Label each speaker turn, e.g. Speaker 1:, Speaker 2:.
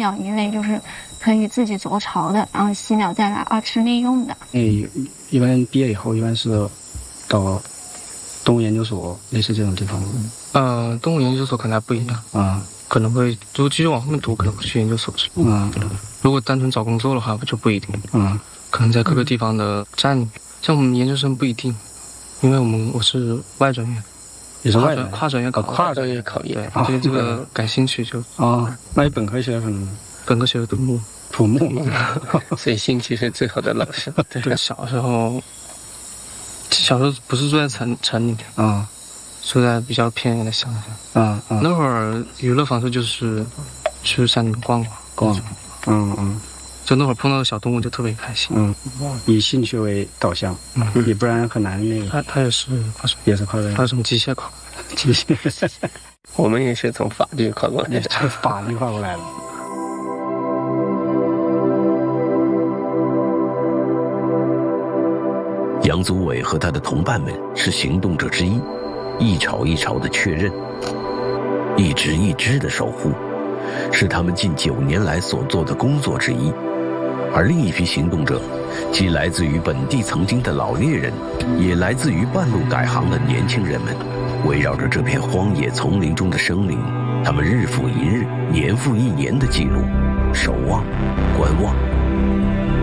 Speaker 1: 鸟一类，就是可以自己筑巢的，然后吸鸟再来二吃内用的。
Speaker 2: 一般毕业以后一般是到动物研究所类似这种地方。
Speaker 3: 动物研究所可能还不一样可能会如果继续往后面读，可能会去研究所去。如果单纯找工作的话，就不一定。可能在各个地方的站里面，像我们研究生不一定，因为我是外专业。
Speaker 2: 也是外
Speaker 3: 跨专业考
Speaker 2: 跨专业考研，
Speaker 3: 对这个感兴趣就
Speaker 2: 那你本科学的什么？
Speaker 3: 本科学的土木，
Speaker 4: 所以兴趣是最好的老师。
Speaker 3: 对，小时候不是住在城里面住在比较偏远的乡下那会儿娱乐方式就是去山里面逛，就那会儿碰到的小动物就特别开心。
Speaker 2: 以兴趣为导向，也不然很难那个。
Speaker 3: 他也是跨专业，
Speaker 2: 也是跨专业，
Speaker 3: 他是从机械考，
Speaker 4: 我们也是从法律考过来的，
Speaker 2: 从法律跨过来的。
Speaker 5: 杨祖伟和他的同伴们是行动者之一，一巢一巢的确认，一只一只的守护，是他们近9年来所做的工作之一。而另一批行动者，既来自于本地曾经的老猎人，也来自于半路改行的年轻人们，围绕着这片荒野丛林中的生灵，他们日复一日、年复一年的记录、守望、观望。